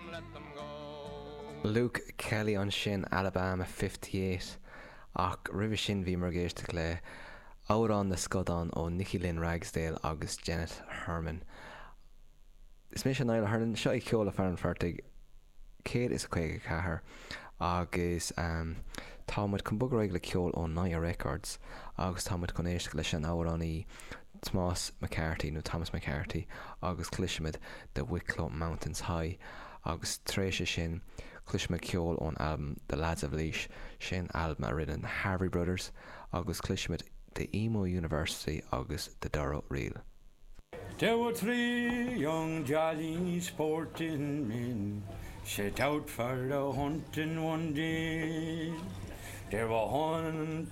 Luke Kelly an sin Alabama 58 ach ribh sin bhí mar géiste le árán na scodáin ó Nicky Lynn Ragsdale agus Janet Herman. Is mé sin Niall Harlan seo I ceola fearan fartaigh 154 agus támuid chun bugad le ceol ó Naya Records agus támuid chun éiste leis an árán Thomas McCarthy agus cluisimid the Wicklow Mountains High agus tréise sin cluisimid ceol ón album The Lads of Laois sin album a ridden Harvey Brothers agus cluisimid the Emo University agus the Doro Reel. There were 3 young jolly sporting men set out for the hunting one day. They were hunting